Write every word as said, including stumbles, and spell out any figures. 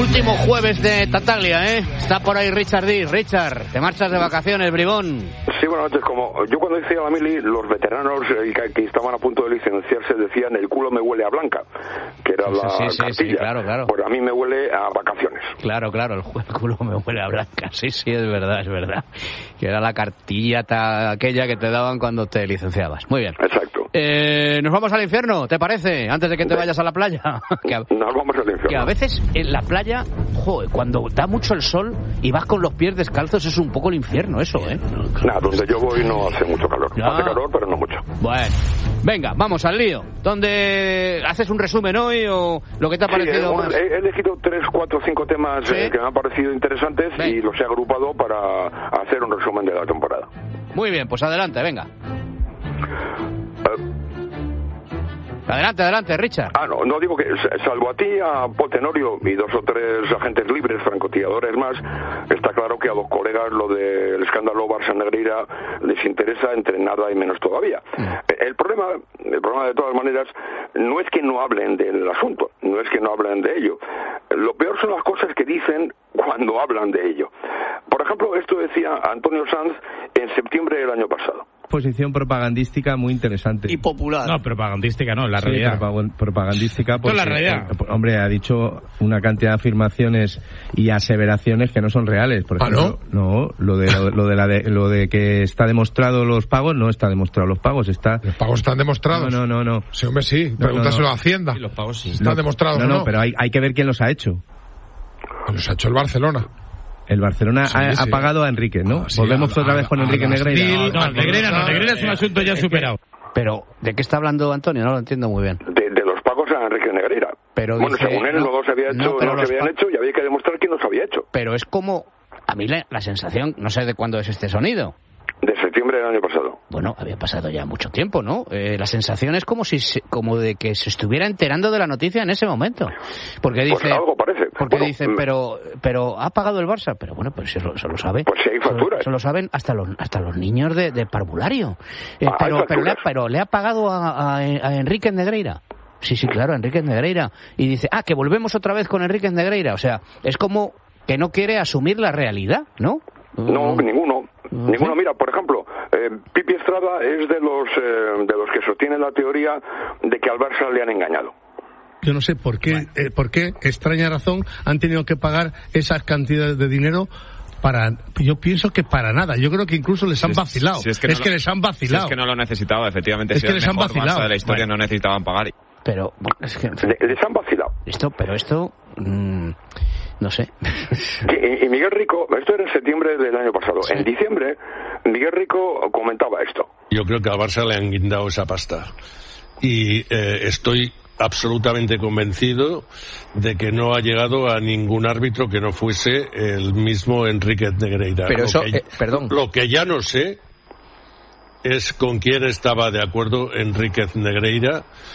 Último jueves de Tataglia, ¿eh? Está por ahí Richard Diz. Richard, te marchas de vacaciones, bribón. Sí, bueno, antes, como yo cuando hice la mili, los veteranos eh, que, que estaban a punto de licenciarse decían el culo me huele a blanca, que era la sí, sí, cartilla. Sí, claro, claro. Pues a mí me huele a vacaciones. Claro, claro, el, el culo me huele a blanca. Sí, sí, es verdad, es verdad. Que era la cartilla ta, aquella que te daban cuando te licenciabas. Muy bien. Exacto. Eh, ¿Nos vamos al infierno, te parece? Antes de que te vayas a la playa. que a, Nos vamos al infierno. Que a veces en la playa, joder, cuando da mucho el sol y vas con los pies descalzos es un poco el infierno eso, ¿eh? Nada, donde yo voy no hace mucho calor. No. Hace calor, pero no mucho. Bueno, venga, vamos al lío. ¿Dónde haces un resumen hoy o lo que te ha parecido sí, más? He, he elegido tres, cuatro, cinco temas ¿Sí? eh, que me han parecido interesantes Ven. y los he agrupado para hacer un resumen de la temporada. Muy bien, pues adelante, venga. Uh, Adelante, adelante, Richard. Ah, no, no digo que, salvo a ti, a Paul Tenorio y dos o tres agentes libres, francotiradores más, está claro que a los colegas lo del escándalo Barça Negreira les interesa entre nada y menos todavía. Mm. El problema, el problema de todas maneras, no es que no hablen del asunto, no es que no hablen de ello. Lo peor son las cosas que dicen cuando hablan de ello. Por ejemplo, esto decía Antonio Sanz en septiembre del año pasado. Posición propagandística muy interesante. Y popular. No, propagandística no, la sí, realidad. Propagandística porque, no, la realidad. Hombre, ha dicho una cantidad de afirmaciones y aseveraciones que no son reales. Por ejemplo, ¿Ah, no? No, lo de, lo, lo, de la de, lo de que está demostrado los pagos, no está demostrado los pagos. Está... ¿Los pagos están demostrados? No, no, no. no. Sí, hombre, sí. Pregúntaselo no, no, no. a Hacienda. Sí, los pagos sí. ¿Están no, demostrados no, o no? No, pero hay, hay que ver quién los ha hecho. Los ha hecho el Barcelona. El Barcelona sí, ha, sí. ha pagado a Enrique, ¿no? Ah, sí, Volvemos a, otra a, vez con a, Enrique a Negreira. No, no, Negreira no, Negreira es un asunto ya superado. Pero, ¿de qué está hablando Antonio? No lo entiendo muy bien. De, de los pagos a Enrique Negreira. Pero bueno, dice, según él, no, no se había hecho, no, no se habían pa- hecho y había que demostrar quién los había hecho. Pero es como, a mí la, la sensación, no sé de cuándo es este sonido. De septiembre del año pasado. Bueno, había pasado ya mucho tiempo, ¿no? Eh, la sensación es como si se, como de que se estuviera enterando de la noticia en ese momento. Porque dice, pues algo parece. Porque bueno, dicen, pero pero ha pagado el Barça, pero bueno, pues se lo, se lo sabe. Pues si hay facturas. Se lo saben hasta los hasta los niños de, de parvulario. Eh, Ah, pero, hay pero, le ha, facturas. pero le ha pagado a, a, a Enrique Negreira. Sí, sí, claro, a Enrique Negreira. Y dice, ah, que volvemos otra vez con Enrique Negreira. O sea, es como que no quiere asumir la realidad, ¿no? No, ninguno. ¿Sí? Ninguno. Mira, por ejemplo, eh, Pipi Estrada es de los eh, de los que sostienen la teoría de que al Barça le han engañado. Yo no sé por qué, eh, por qué, extraña razón, han tenido que pagar esas cantidades de dinero para, yo pienso que para nada. Yo creo que incluso les han vacilado. Si es que, es no que lo, les han vacilado. Si es que no lo necesitaba, efectivamente. Es si que era les el han mejor vacilado. Barça de la historia, Bueno. no necesitaban pagar. Pero, bueno, es que... Le- les han vacilado. Esto, pero esto... Mmm, no sé. Y, y Miguel Rico, esto era en septiembre del año pasado. Sí. En diciembre, Miguel Rico comentaba esto. Yo creo que al Barça le han guindado esa pasta. Y eh, estoy absolutamente convencido de que no ha llegado a ningún árbitro que no fuese el mismo Enrique Negreira. Pero Lo eso, que, eh, perdón. Lo que ya no sé es con quién estaba de acuerdo Enríquez Negreira